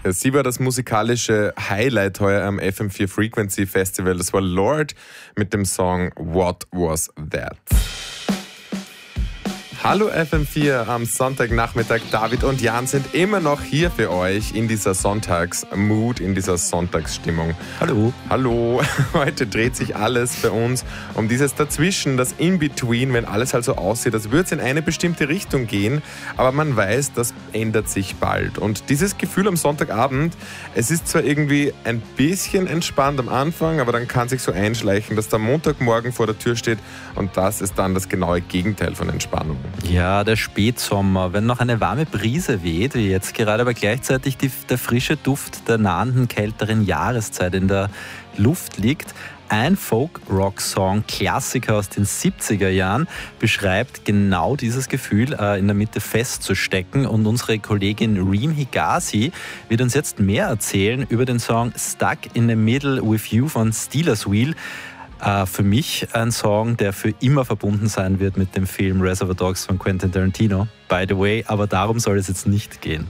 Sie war das musikalische Highlight heuer am FM4 Frequency Festival. Das war Lorde mit dem Song What Was That? Hallo FM4 am Sonntagnachmittag. David und Jan sind immer noch hier für euch in dieser Sonntagsmood, in dieser Sonntagsstimmung. Hallo. Hallo. Heute dreht sich alles bei uns um dieses Dazwischen, das In-Between, wenn alles halt so aussieht, als würde es in eine bestimmte Richtung gehen, aber man weiß, das ändert sich bald. Und dieses Gefühl am Sonntagabend, es ist zwar irgendwie ein bisschen entspannt am Anfang, aber dann kann sich so einschleichen, dass der Montagmorgen vor der Tür steht und das ist dann das genaue Gegenteil von Entspannung. Ja, der Spätsommer, wenn noch eine warme Brise weht, wie jetzt gerade, aber gleichzeitig der frische Duft der nahenden kälteren Jahreszeit in der Luft liegt. Ein Folk-Rock-Song-Klassiker aus den 70er Jahren beschreibt genau dieses Gefühl, in der Mitte festzustecken. Und unsere Kollegin Reem Higazi wird uns jetzt mehr erzählen über den Song Stuck in the Middle with You von Steelers Wheel. Für mich ein Song, der für immer verbunden sein wird mit dem Film Reservoir Dogs von Quentin Tarantino. By the way, aber darum soll es jetzt nicht gehen.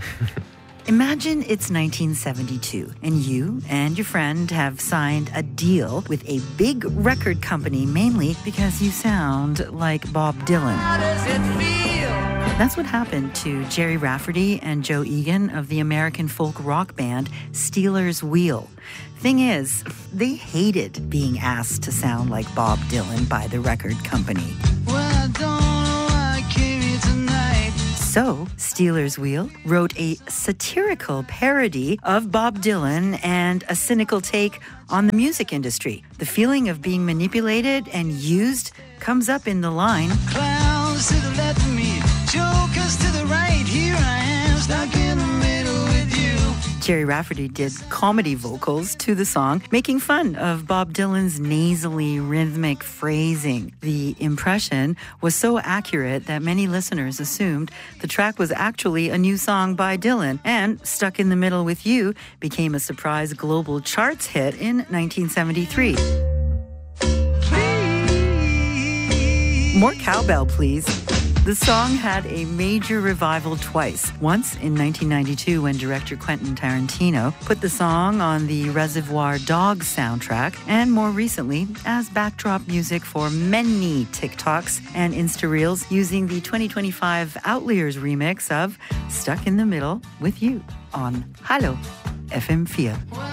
Imagine it's 1972 and you and your friend have signed a deal with a big record company mainly because you sound like Bob Dylan. How does it feel? That's what happened to Jerry Rafferty and Joe Egan of the American folk rock band Steelers Wheel. Thing is, they hated being asked to sound like Bob Dylan by the record company. Well, I don't know why I came here tonight. So, Steelers Wheel wrote a satirical parody of Bob Dylan and a cynical take on the music industry. The feeling of being manipulated and used comes up in the line. Clowns to the left of me, jokers to the right, here I am, stuck in the middle with you. Jerry Rafferty did comedy vocals to the song, making fun of Bob Dylan's nasally rhythmic phrasing. The impression was so accurate that many listeners assumed the track was actually a new song by Dylan, and Stuck in the Middle with You became a surprise global charts hit in 1973. More cowbell, please. The song had a major revival twice. Once in 1992 when director Quentin Tarantino put the song on the Reservoir Dogs soundtrack, and more recently as backdrop music for many TikToks and Insta Reels using the 2025 Outliers remix of Stuck in the Middle with You on Hallo FM4.